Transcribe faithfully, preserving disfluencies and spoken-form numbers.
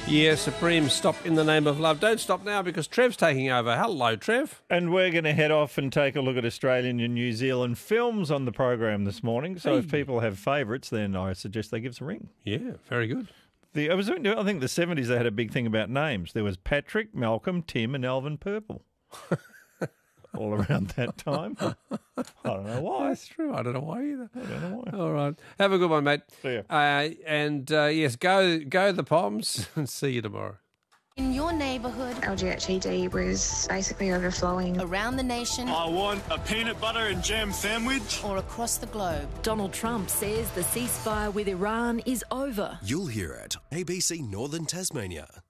Yeah, Supreme, stop in the name of love. Don't stop now because Trev's taking over. Hello, Trev. And we're going to head off and take a look at Australian and New Zealand films on the program this morning. So Hey. if people have favourites, then I suggest they give us a ring. Yeah, very good. The, I, was, I think the seventies they had a big thing about names. There was Patrick, Malcolm, Tim and Alvin Purple. All around that time. I don't know why. That's true. I don't know why either. I don't know why. All right. Have a good one, mate. See ya. Uh, and, uh, yes, go go the Poms and see you tomorrow. In your neighbourhood, L G H E D was basically overflowing. around the nation, I want a peanut butter and jam sandwich. or across the globe. Donald Trump says the ceasefire with Iran is over. You'll hear it. A B C Northern Tasmania.